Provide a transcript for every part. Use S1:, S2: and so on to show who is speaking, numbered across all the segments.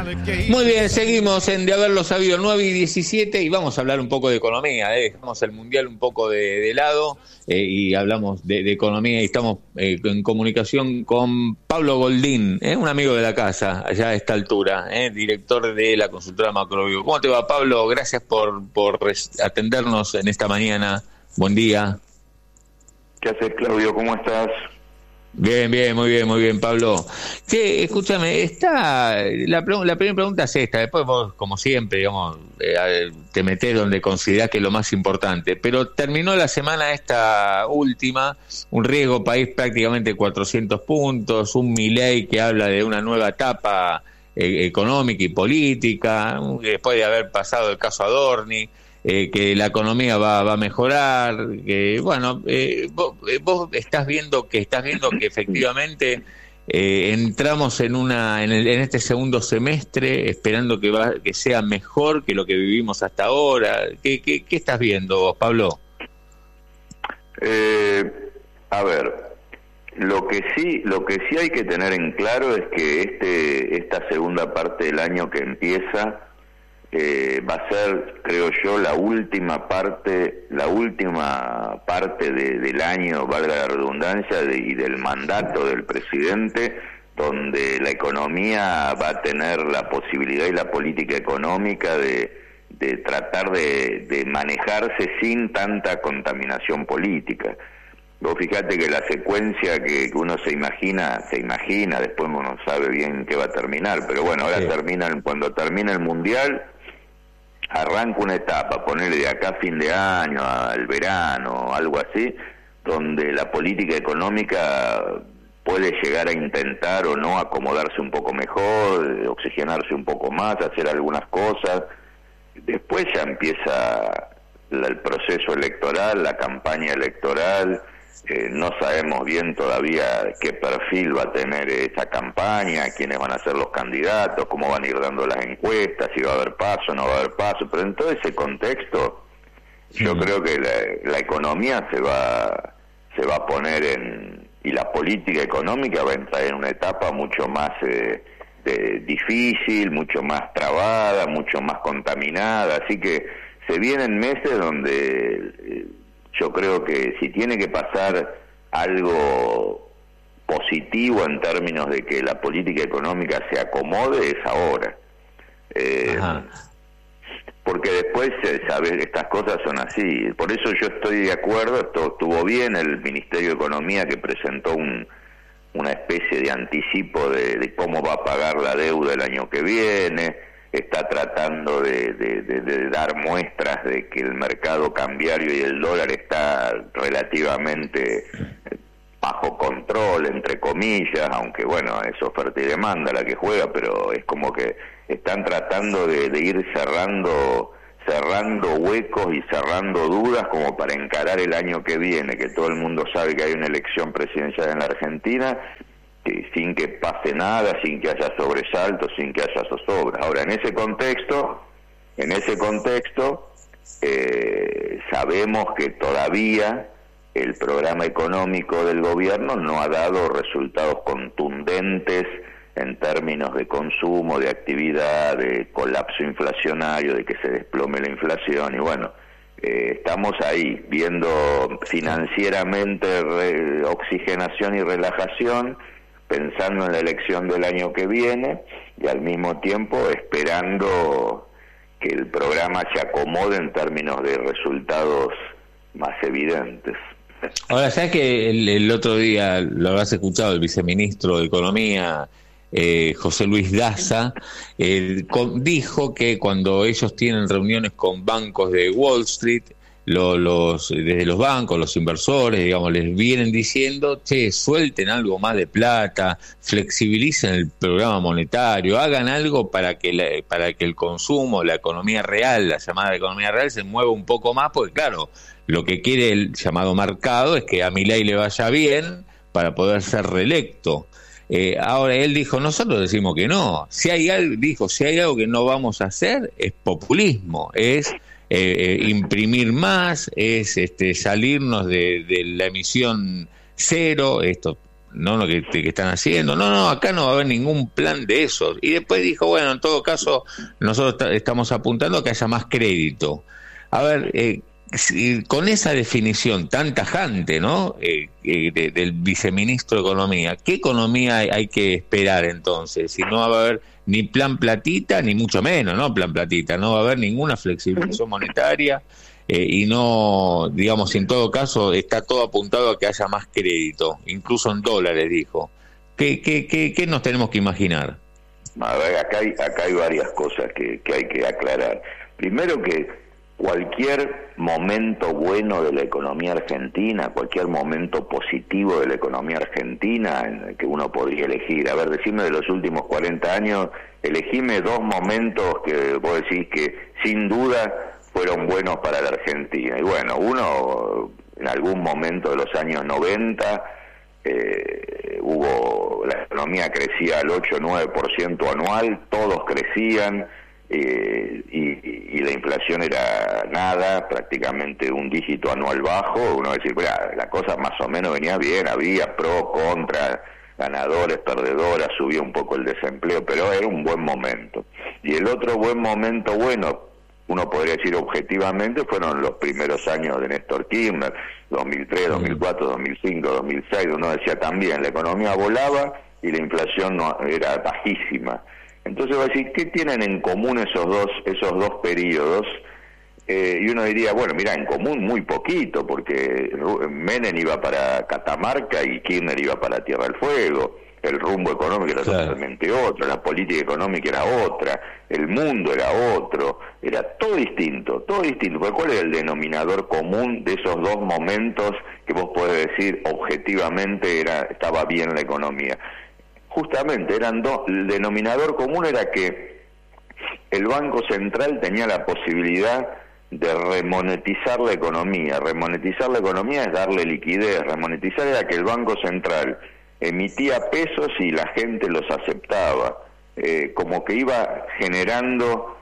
S1: Muy bien, seguimos en De Haberlo Sabido, 9:17, y vamos a hablar un poco de economía. Dejamos el mundial un poco de lado y hablamos de economía, y estamos en comunicación con Pablo Goldín, un amigo de la casa, allá a esta altura, director de la consultora Macrobio. ¿Cómo te va, Pablo? Gracias por atendernos en esta mañana. Buen día.
S2: ¿Qué haces, Claudio? ¿Cómo estás?
S1: Bien, muy bien, Pablo. Che, escúchame, la primera pregunta es esta, después vos, como siempre, digamos, te metés donde considerás que es lo más importante, pero terminó la semana esta última, un riesgo país prácticamente 400 puntos, un Milei que habla de una nueva etapa económica y política, después de haber pasado el caso Adorni, que la economía va a mejorar, que bueno, vos estás viendo que efectivamente entramos en este segundo semestre esperando que sea mejor que lo que vivimos hasta ahora. ¿Qué estás viendo vos, Pablo?
S2: A ver, lo que sí hay que tener en claro es que esta segunda parte del año que empieza va a ser, creo yo, la última parte del año, valga la redundancia, y del mandato del presidente, donde la economía va a tener la posibilidad, y la política económica de tratar de manejarse sin tanta contaminación política. Vos fijate que la secuencia que uno se imagina, después uno no sabe bien qué va a terminar, pero bueno, ahora sí. Cuando termina el Mundial, arranca una etapa, ponerle de acá a fin de año, al verano, algo así, donde la política económica puede llegar a intentar o no acomodarse un poco mejor, oxigenarse un poco más, hacer algunas cosas. Después ya empieza el proceso electoral, la campaña electoral. No sabemos bien todavía qué perfil va a tener esa campaña, quiénes van a ser los candidatos, cómo van a ir dando las encuestas, si va a haber paso o no va a haber paso, pero en todo ese contexto yo creo que la economía se va a poner y la política económica va a entrar en una etapa mucho más difícil, mucho más trabada, mucho más contaminada, así que se vienen meses donde yo creo que si tiene que pasar algo positivo en términos de que la política económica se acomode, es ahora. Porque después, ¿sabes? Estas cosas son así. Por eso yo estoy de acuerdo, estuvo bien el Ministerio de Economía que presentó una especie de anticipo de cómo va a pagar la deuda el año que viene. Está tratando de dar muestras de que el mercado cambiario y el dólar está relativamente bajo control, entre comillas, aunque bueno, es oferta y demanda la que juega, pero es como que están tratando de ir cerrando huecos y cerrando dudas como para encarar el año que viene, que todo el mundo sabe que hay una elección presidencial en la Argentina, sin que pase nada, sin que haya sobresaltos, sin que haya zozobras. Ahora, en ese contexto, sabemos que todavía el programa económico del gobierno no ha dado resultados contundentes en términos de consumo, de actividad, de colapso inflacionario, de que se desplome la inflación, y bueno, estamos ahí viendo financieramente oxigenación y relajación, pensando en la elección del año que viene y al mismo tiempo esperando que el programa se acomode en términos de resultados más evidentes.
S1: Ahora, ¿sabes que el otro día lo habrás escuchado, el viceministro de Economía, José Luis Daza, dijo que cuando ellos tienen reuniones con bancos de Wall Street, desde los bancos, los inversores, digamos, les vienen diciendo, suelten algo más de plata, flexibilicen el programa monetario, hagan algo para que el consumo, la economía real, la llamada economía real, se mueva un poco más, porque claro, lo que quiere el llamado mercado es que a Milei le vaya bien para poder ser reelecto. Ahora él dijo, nosotros decimos que no. Si hay algo que no vamos a hacer, es populismo, es imprimir más, es salirnos de la emisión cero. Esto no lo que están haciendo, no, acá no va a haber ningún plan de esos. Y después dijo, bueno, en todo caso, nosotros estamos apuntando a que haya más crédito. A ver, con esa definición tan tajante, ¿no? Del viceministro de Economía, ¿qué economía hay que esperar entonces? Si no va a haber ni plan platita, ni mucho menos, ¿no? Plan platita, no va a haber ninguna flexibilización monetaria, y no, digamos, en todo caso, está todo apuntado a que haya más crédito, incluso en dólares, dijo. ¿Qué nos tenemos que imaginar?
S2: A ver, acá hay varias cosas que hay que aclarar. Primero, que cualquier momento bueno de la economía argentina, cualquier momento positivo de la economía argentina en el que uno podría elegir, a ver, decime de los últimos 40 años, elegime 2 momentos que vos decís que sin duda fueron buenos para la Argentina. Y bueno, uno, en algún momento de los años 90, la economía crecía al 8-9% anual, todos crecían, y la inflación era nada, prácticamente un dígito anual bajo. Uno decía, la cosa más o menos venía bien, había pro, contra, ganadores, perdedoras, subía un poco el desempleo, pero era un buen momento. Y el otro buen momento, bueno, uno podría decir objetivamente, fueron los primeros años de Néstor Kirchner, 2003, 2004, 2005, 2006, uno decía también, la economía volaba y la inflación era bajísima. Entonces va a decir, ¿qué tienen en común esos dos periodos? Y uno diría, bueno, mira, en común muy poquito, porque Menem iba para Catamarca y Kirchner iba para Tierra del Fuego. El rumbo económico era totalmente otro, la política económica era otra, el mundo era otro, era todo distinto. Porque ¿cuál era el denominador común de esos dos momentos que vos podés decir objetivamente estaba bien la economía? Justamente el denominador común era que el Banco Central tenía la posibilidad de remonetizar la economía. Remonetizar la economía es darle liquidez. Remonetizar era que el Banco Central emitía pesos y la gente los aceptaba, como que iba generando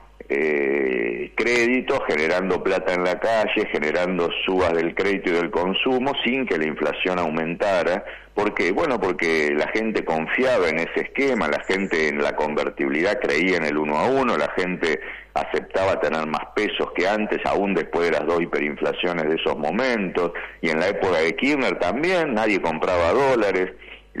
S2: crédito, generando plata en la calle, generando subas del crédito y del consumo sin que la inflación aumentara. ¿Por qué? Bueno, porque la gente confiaba en ese esquema, la gente en la convertibilidad creía en el 1 a 1, la gente aceptaba tener más pesos que antes, aún después de las 2 hiperinflaciones de esos momentos, y en la época de Kirchner también nadie compraba dólares.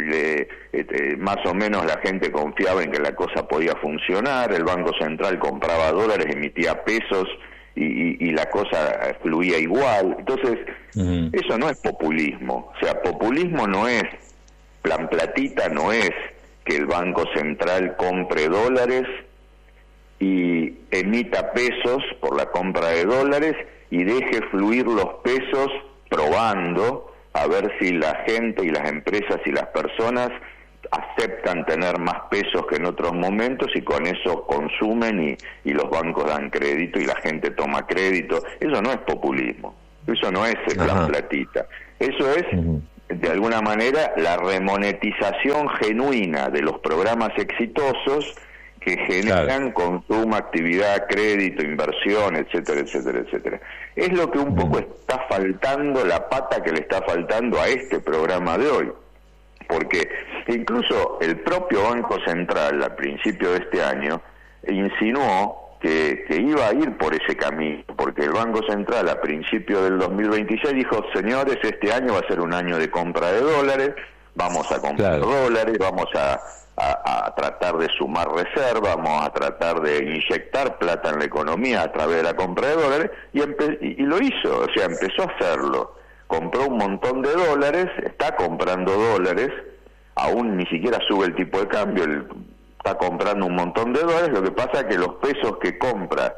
S2: Más o menos la gente confiaba en que la cosa podía funcionar, el Banco Central compraba dólares, emitía pesos y la cosa fluía igual. Entonces, eso no es populismo. O sea, populismo no es, plan platita no es que el Banco Central compre dólares y emita pesos por la compra de dólares y deje fluir los pesos probando a ver si la gente y las empresas y las personas aceptan tener más pesos que en otros momentos y con eso consumen y los bancos dan crédito y la gente toma crédito. Eso no es populismo, eso no es el plan platita, eso es de alguna manera la remonetización genuina de los programas exitosos que generan consumo, actividad, crédito, inversión, etcétera, etcétera, etcétera. Es lo que un poco está faltando, la pata que le está faltando a este programa de hoy. Porque incluso el propio Banco Central, a principio de este año, insinuó que iba a ir por ese camino, porque el Banco Central a principio del 2026 dijo, señores, este año va a ser un año de compra de dólares, vamos a comprar dólares, vamos a tratar de sumar reservas, vamos a tratar de inyectar plata en la economía a través de la compra de dólares, y lo hizo, o sea, empezó a hacerlo. Compró un montón de dólares, está comprando dólares, aún ni siquiera sube el tipo de cambio, está comprando un montón de dólares. Lo que pasa es que los pesos que compra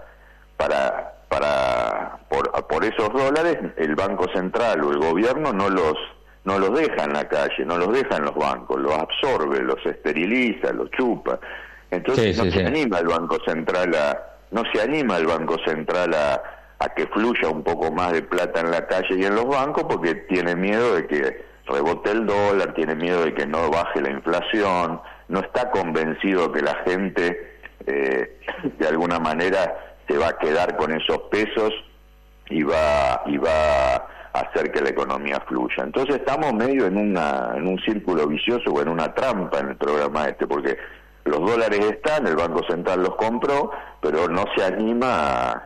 S2: por esos dólares, el Banco Central o el gobierno no los deja en la calle, no los deja en los bancos, los absorbe, los esteriliza, los chupa. Entonces no se anima el Banco Central a que fluya un poco más de plata en la calle y en los bancos, porque tiene miedo de que rebote el dólar, tiene miedo de que no baje la inflación, no está convencido que la gente de alguna manera se va a quedar con esos pesos y va hacer que la economía fluya. Entonces estamos medio en un círculo vicioso o en una trampa en el programa porque los dólares están, el Banco Central los compró, pero no se anima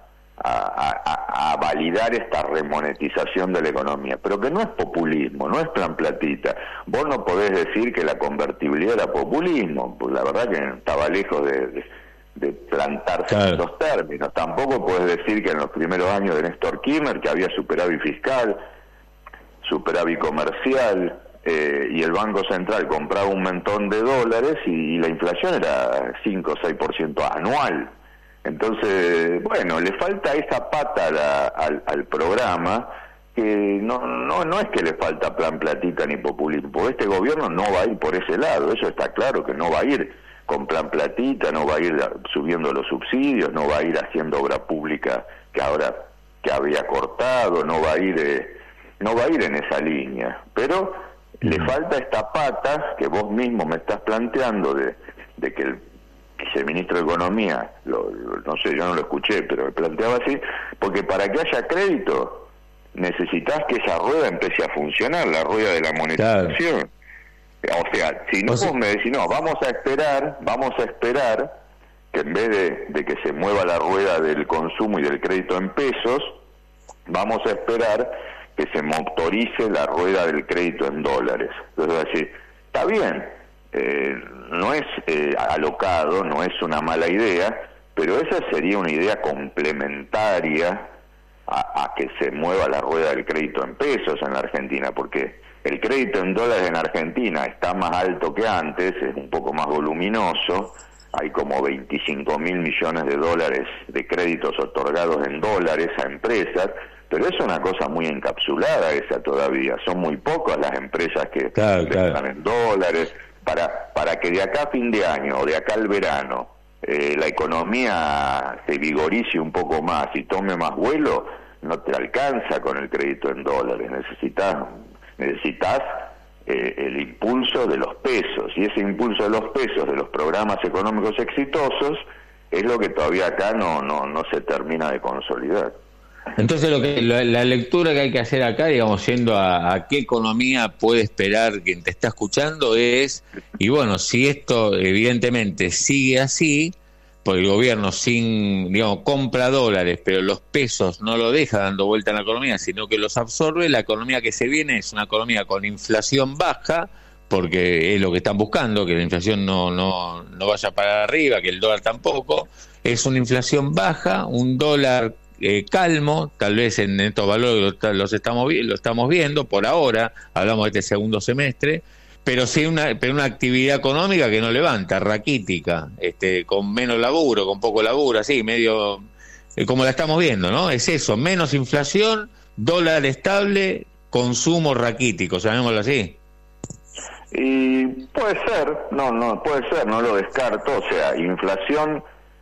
S2: a validar esta remonetización de la economía, pero que no es populismo, no es plan platita. Vos no podés decir que la convertibilidad era populismo, pues la verdad que estaba lejos de plantarse en estos términos. Tampoco podés decir que en los primeros años de Néstor Kirchner, que había superávit fiscal, superávit comercial, y el Banco Central compraba un montón de dólares y la inflación era 5 o 6% anual. Entonces, bueno, le falta esa pata al programa, que no es que le falta plan platita ni populismo, porque este gobierno no va a ir por ese lado, eso está claro, que no va a ir con plan platita, no va a ir subiendo los subsidios, no va a ir haciendo obra pública que había cortado, no va a ir en esa línea, pero le falta esta pata que vos mismo me estás planteando de que el viceministro de Economía, no sé, yo no lo escuché, pero me planteaba así, porque para que haya crédito necesitas que esa rueda empiece a funcionar, la rueda de la monetización. Claro. O sea, si no vos me decís, no, vamos a esperar que en vez de que se mueva la rueda del consumo y del crédito en pesos, vamos a esperar que se motorice la rueda del crédito en dólares. Entonces, así, está bien, no es alocado, no es una mala idea, pero esa sería una idea complementaria a que se mueva la rueda del crédito en pesos en la Argentina, porque el crédito en dólares en Argentina está más alto que antes, es un poco más voluminoso, hay como 25.000 millones de dólares de créditos otorgados en dólares a empresas, pero es una cosa muy encapsulada esa todavía, son muy pocas las empresas que están en dólares. Para que de acá a fin de año o de acá al verano la economía se vigorice un poco más y tome más vuelo, no te alcanza con el crédito en dólares, necesitas el impulso de los pesos, y ese impulso de los pesos de los programas económicos exitosos es lo que todavía acá no se termina de consolidar.
S1: Entonces la lectura que hay que hacer acá, digamos, yendo a qué economía puede esperar quien te está escuchando es, y bueno, si esto evidentemente sigue así, pues el gobierno compra dólares, pero los pesos no lo deja dando vuelta en la economía, sino que los absorbe, la economía que se viene es una economía con inflación baja, porque es lo que están buscando, que la inflación no vaya para arriba, que el dólar tampoco, es una inflación baja, un dólar calmo, tal vez en estos valores lo estamos viendo por ahora, hablamos de este segundo semestre, pero sí una actividad económica que no levanta, raquítica, con menos laburo, con poco laburo, así, medio como la estamos viendo, ¿no? Es eso, menos inflación, dólar estable, consumo raquítico, llamémoslo así.
S2: Y puede ser, puede ser, no lo descarto, o sea, inflación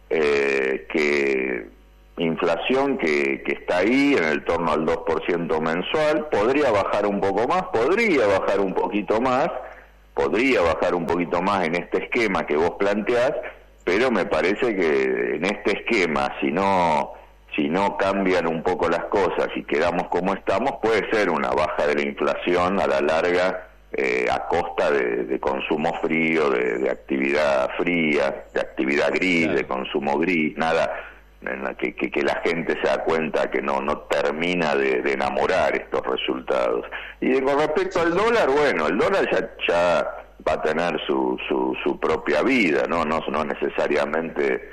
S2: que está ahí en el torno al 2% mensual, podría bajar un poco más, podría bajar un poquito más en este esquema que vos planteás, pero me parece que en este esquema, si no cambian un poco las cosas y quedamos como estamos, puede ser una baja de la inflación a la larga, a costa de consumo frío, de actividad fría, de actividad gris, de consumo gris, nada en la que la gente se da cuenta que no termina de enamorar estos resultados. Y con respecto al dólar, bueno, el dólar ya va a tener su propia vida, no necesariamente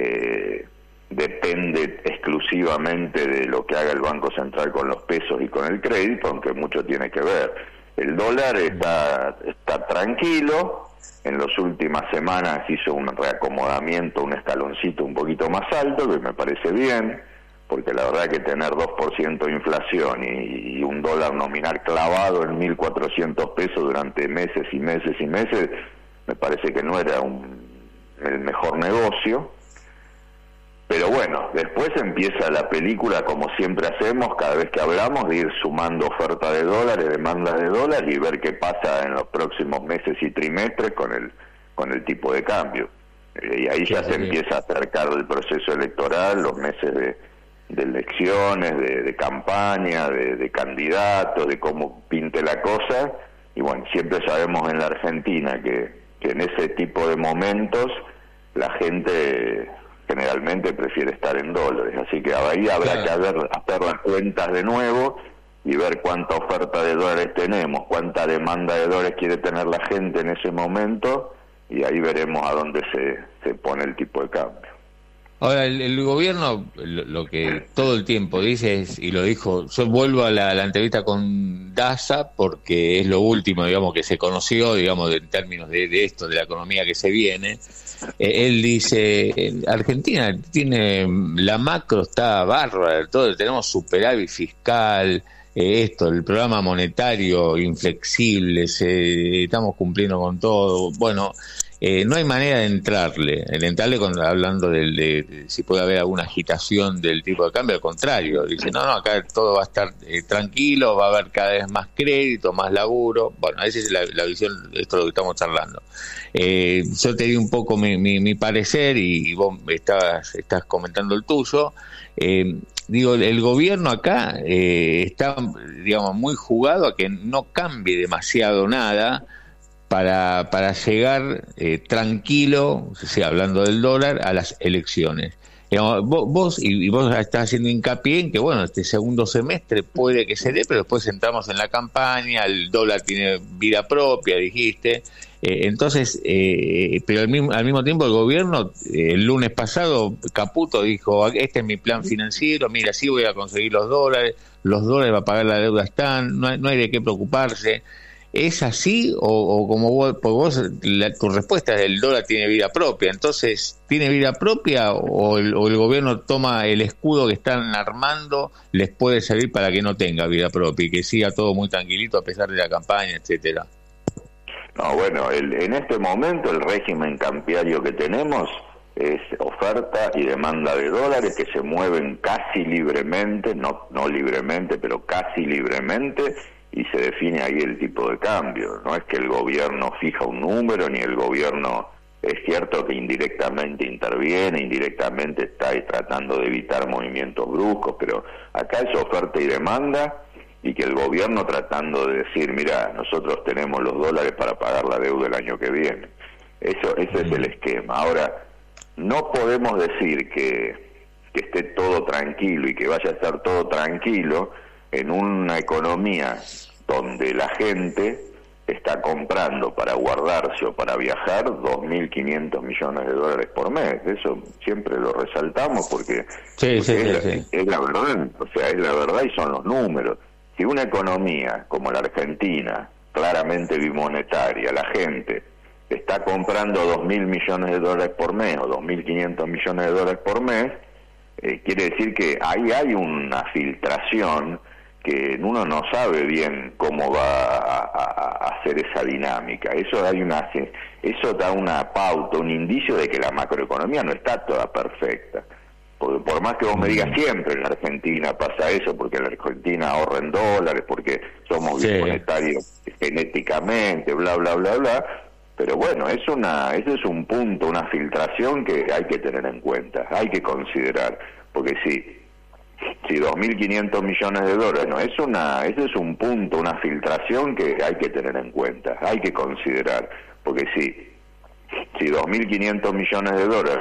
S2: depende exclusivamente de lo que haga el Banco Central con los pesos y con el crédito, aunque mucho tiene que ver. El dólar está tranquilo. En las últimas semanas hizo un reacomodamiento, un escaloncito un poquito más alto, que me parece bien, porque la verdad que tener 2% de inflación y un dólar nominal clavado en 1.400 pesos durante meses y meses y meses, me parece que no era el mejor negocio. Pero bueno, después empieza la película, como siempre hacemos, cada vez que hablamos, de ir sumando oferta de dólares, demanda de dólares, y ver qué pasa en los próximos meses y trimestres con el tipo de cambio. Y ahí ya se empieza a acercar el proceso electoral, los meses elecciones, de campaña, de candidatos, de cómo pinte la cosa, y bueno, siempre sabemos en la Argentina que en ese tipo de momentos la gente generalmente prefiere estar en dólares, así que ahí habrá que hacer las cuentas de nuevo y ver cuánta oferta de dólares tenemos, cuánta demanda de dólares quiere tener la gente en ese momento, y ahí veremos a dónde se pone el tipo de cambio.
S1: Ahora, el gobierno lo que todo el tiempo dice es, y lo dijo, yo vuelvo a la entrevista con Daza porque es lo último, digamos, que se conoció, digamos, en términos de esto, de la economía que se viene. Él dice, Argentina tiene, la macro está bárbara, todo, tenemos superávit fiscal, el programa monetario inflexible, estamos cumpliendo con todo, bueno... no hay manera de entrarle hablando de si puede haber alguna agitación del tipo de cambio, al contrario, dice, no, acá todo va a estar tranquilo, va a haber cada vez más crédito, más laburo, bueno, esa es la visión, esto es lo que estamos charlando. Yo te di un poco mi parecer y vos estás comentando el tuyo. Digo, el gobierno acá está, digamos, muy jugado a que no cambie demasiado nada para llegar tranquilo, o sea, hablando del dólar, a las elecciones. Digamos, vos estás haciendo hincapié en que, bueno, este segundo semestre puede que se dé, pero después entramos en la campaña, el dólar tiene vida propia, dijiste. Entonces, pero al mismo tiempo el gobierno, el lunes pasado, Caputo dijo, este es mi plan financiero, mira, sí voy a conseguir los dólares va a pagar la deuda, no hay de qué preocuparse. ¿Es así o como vos tu respuesta es el dólar tiene vida propia? Entonces, ¿tiene vida propia o el gobierno toma el escudo que están armando, les puede servir para que no tenga vida propia y que siga todo muy tranquilito a pesar de la campaña, etcétera?
S2: No, bueno, en este momento el régimen cambiario que tenemos es oferta y demanda de dólares que se mueven casi libremente, no libremente, pero casi libremente, y se define ahí el tipo de cambio. No es que el gobierno fija un número, ni el gobierno, es cierto que indirectamente interviene, indirectamente está ahí tratando de evitar movimientos bruscos, pero acá es oferta y demanda, y que el gobierno tratando de decir, mira, nosotros tenemos los dólares para pagar la deuda el año que viene. Ese es el esquema. Ahora, no podemos decir que esté todo tranquilo y que vaya a estar todo tranquilo en una economía donde la gente está comprando para guardarse o para viajar 2.500 millones de dólares por mes. Eso siempre lo resaltamos porque es la verdad, o sea, es la verdad y son los números. Si una economía como la Argentina, claramente bimonetaria, la gente está comprando 2.000 millones de dólares por mes o 2.500 millones de dólares por mes, quiere decir que ahí hay una filtración que uno no sabe bien cómo va a hacer esa dinámica. Eso da una pauta, un indicio de que la macroeconomía no está toda perfecta. Por más que vos me digas, siempre en la Argentina pasa eso, porque la Argentina ahorra en dólares, porque somos bimonetarios genéticamente, bla, bla, bla, bla. Pero bueno, ese es un punto, una filtración que hay que tener en cuenta, hay que considerar, porque si 2.500 millones de dólares, no, ese es un punto, una filtración que hay que tener en cuenta, hay que considerar, porque si 2.500 millones de dólares